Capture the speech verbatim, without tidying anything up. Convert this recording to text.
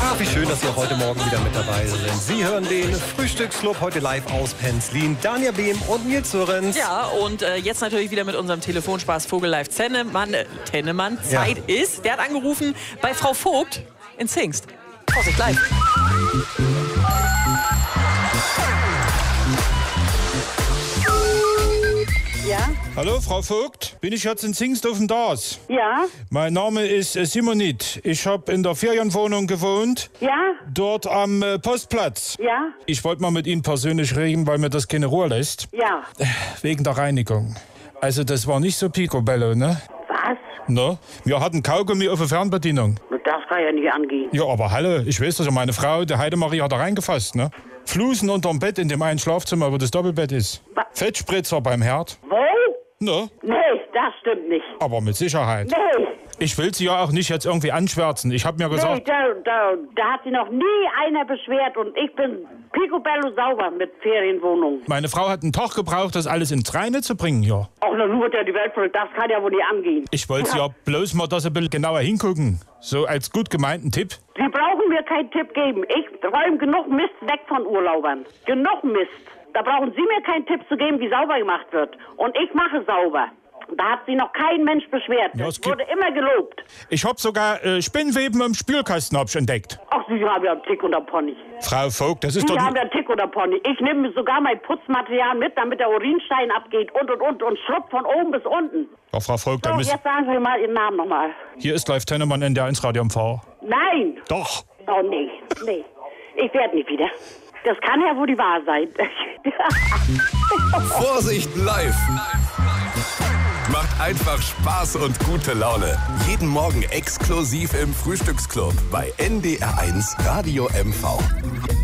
Ach, wie schön, dass Sie auch heute Morgen wieder mit dabei sind. Sie hören den Frühstücksclub heute live aus Penzlin. Daniel Behm und Nils Sörenz. Ja, und äh, jetzt natürlich wieder mit unserem Telefonspaß Vogel Live Tennemann. Äh, Tennemann, Zeit ja. ist. Der hat angerufen bei Frau Vogt in Zingst. Vorsicht, live. Ja? Hallo, Frau Vogt. Bin ich jetzt in Zingst auf dem Das? Ja? Mein Name ist äh, Simonit. Ich habe in der Ferienwohnung gewohnt. Ja? Dort am äh, Postplatz. Ja? Ich wollte mal mit Ihnen persönlich reden, weil mir das keine Ruhe lässt. Ja. Wegen der Reinigung. Also das war nicht so picobello, ne? Was? Ne? Wir hatten Kaugummi auf der Fernbedienung. Das kann ja nicht angehen. Ja, aber hallo, ich weiß, dass ja meine Frau, die Heidemarie, hat da reingefasst, ne? Flusen unterm Bett in dem einen Schlafzimmer, wo das Doppelbett ist. Was? Fettspritzer beim Herd. Wo? Ne? Nee, das stimmt nicht. Aber mit Sicherheit. Nee. Ich will Sie ja auch nicht jetzt irgendwie anschwärzen. Ich habe mir Nee, gesagt... da, da, da hat sich noch nie einer beschwert und ich bin picobello sauber mit Ferienwohnung. Meine Frau hat einen Tag gebraucht, das alles ins Reine zu bringen hier. Auch noch nur der die Welt voll, das kann ja wohl nicht angehen. Ich wollte ja bloß mal, dass Sie ein bisschen genauer hingucken. So als gut gemeinten Tipp. Sie brauchen mir keinen Tipp geben. Ich räume genug Mist weg von Urlaubern. Genug Mist. Da brauchen Sie mir keinen Tipp zu geben, wie sauber gemacht wird. Und ich mache sauber. Da hat sich noch kein Mensch beschwert. Ja, Es es gibt- wurde immer gelobt. Ich habe sogar äh, Spinnweben im Spülkasten hab ich entdeckt. Ach, Sie haben ja einen Tick unter Pony. Frau Vogt, das ist Sie doch... haben ja einen Tick unter Pony. Ich nehme sogar mein Putzmaterial mit, damit der Urinstein abgeht und und und und schrubbt von oben bis unten. Ja, Frau Vogt, So, dann müssen... jetzt sagen Sie mal Ihren Namen nochmal. Hier ist live Tennemann in der eins Radio M V. Nein! Doch. Oh, nee, nee. Ich werde nicht wieder. Das kann ja wohl die Wahr sein. Vorsicht live! Macht einfach Spaß und gute Laune. Jeden Morgen exklusiv im Frühstücksclub bei N D R eins Radio M V.